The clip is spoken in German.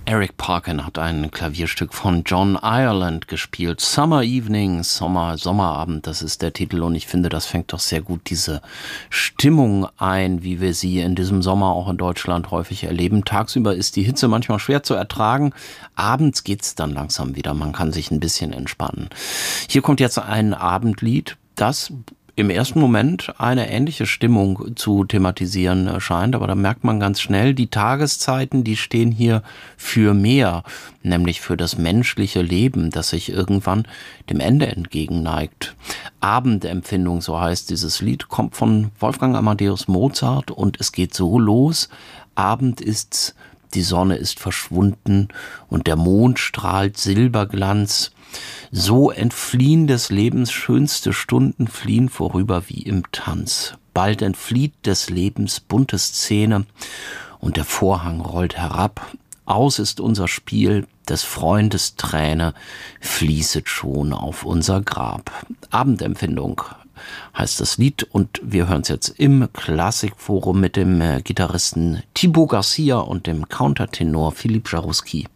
Eric Parkin hat ein Klavierstück von John Ireland gespielt. Summer Evening, Sommerabend, das ist der Titel. Und ich finde, das fängt doch sehr gut diese Stimmung ein, wie wir sie in diesem Sommer auch in Deutschland häufig erleben. Tagsüber ist die Hitze manchmal schwer zu ertragen. Abends geht's dann langsam wieder. Man kann sich ein bisschen entspannen. Hier kommt jetzt ein Abendlied, das im ersten Moment eine ähnliche Stimmung zu thematisieren scheint, aber da merkt man ganz schnell, die Tageszeiten, die stehen hier für mehr, nämlich für das menschliche Leben, das sich irgendwann dem Ende entgegenneigt. Abendempfindung, so heißt dieses Lied, kommt von Wolfgang Amadeus Mozart und es geht so los. Abend ist's, die Sonne ist verschwunden und der Mond strahlt Silberglanz. So entfliehen des Lebens schönste Stunden, fliehen vorüber wie im Tanz. Bald entflieht des Lebens bunte Szene und der Vorhang rollt herab. Aus ist unser Spiel, des Freundes Träne fließet schon auf unser Grab. Abendempfindung heißt das Lied und wir hören es jetzt im Klassikforum mit dem Gitarristen Thibaut Garcia und dem Countertenor Philippe Jarouski.